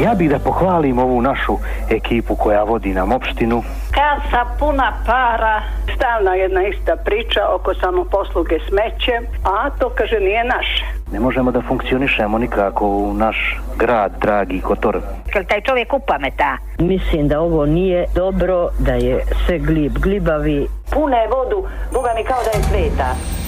Ja bih da pohvalim ovu našu ekipu koja vodi nam opštinu. Kasa puna para, stalna jedna ista priča oko samoposluge smećem, a to kaže nije naše. Ne možemo da funkcionišemo nikako u naš grad, dragi Kotor. Jel taj čovjek upameta? Mislim da ovo nije dobro, da je sve glibavi. Pune vodu, Boga mi kao da je sveta.